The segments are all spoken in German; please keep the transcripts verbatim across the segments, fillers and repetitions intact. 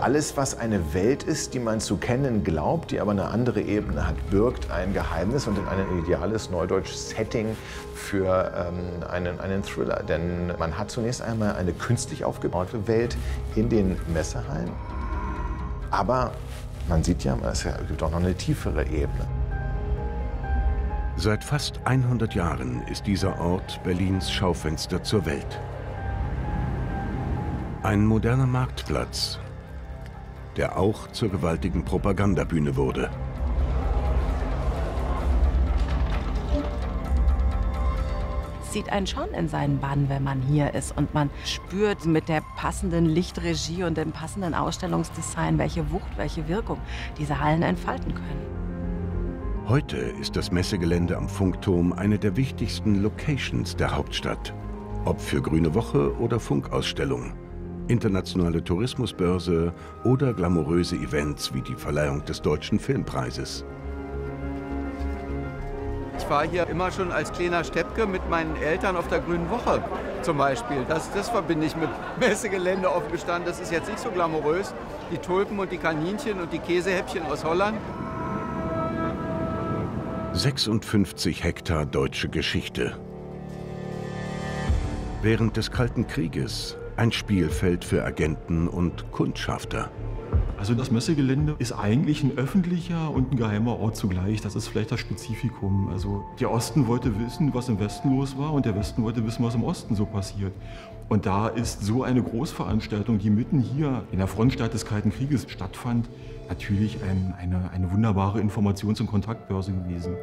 Alles, was eine Welt ist, die man zu kennen glaubt, die aber eine andere Ebene hat, birgt ein Geheimnis und ein ideales neudeutsches Setting für ähm, einen, einen Thriller. Denn man hat zunächst einmal eine künstlich aufgebaute Welt in den Messehallen. Aber man sieht ja, es gibt auch noch eine tiefere Ebene. Seit fast hundert Jahren ist dieser Ort Berlins Schaufenster zur Welt. Ein moderner Marktplatz, der auch zur gewaltigen Propagandabühne wurde. Sieht einen schon in seinen Bann, wenn man hier ist und man spürt mit der passenden Lichtregie und dem passenden Ausstellungsdesign, welche Wucht, welche Wirkung diese Hallen entfalten können. Heute ist das Messegelände am Funkturm eine der wichtigsten Locations der Hauptstadt. Ob für Grüne Woche oder Funkausstellung, internationale Tourismusbörse oder glamouröse Events wie die Verleihung des Deutschen Filmpreises. Ich war hier immer schon als kleiner Steppke mit meinen Eltern auf der Grünen Woche zum Beispiel. Das, das verbinde ich mit Messegelände aufgestanden. Das ist jetzt nicht so glamourös. Die Tulpen und die Kaninchen und die Käsehäppchen aus Holland. sechsundfünfzig Hektar deutsche Geschichte. Während des Kalten Krieges ein Spielfeld für Agenten und Kundschafter. Also das Messegelände ist eigentlich ein öffentlicher und ein geheimer Ort zugleich. Das ist vielleicht das Spezifikum. Also der Osten wollte wissen, was im Westen los war, und der Westen wollte wissen, was im Osten so passiert. Und da ist so eine Großveranstaltung, die mitten hier in der Frontstadt des Kalten Krieges stattfand, natürlich ein, eine, eine wunderbare Informations- und Kontaktbörse gewesen.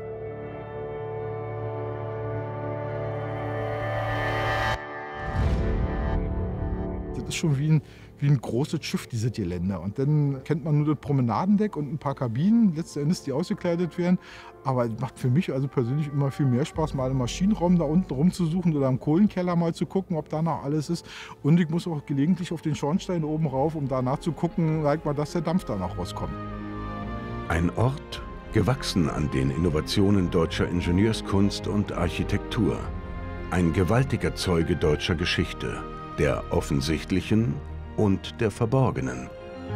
Das ist schon wie ein, wie ein großes Schiff, dieses Gelände. Und dann kennt man nur das Promenadendeck und ein paar Kabinen, letzten Endes, die ausgekleidet werden. Aber es macht für mich also persönlich immer viel mehr Spaß, mal im Maschinenraum da unten rumzusuchen oder im Kohlenkeller mal zu gucken, ob da noch alles ist. Und ich muss auch gelegentlich auf den Schornstein oben rauf, um danach zu gucken, like mal, dass der Dampf da noch rauskommt. Ein Ort, gewachsen an den Innovationen deutscher Ingenieurskunst und Architektur. Ein gewaltiger Zeuge deutscher Geschichte, der offensichtlichen und der verborgenen.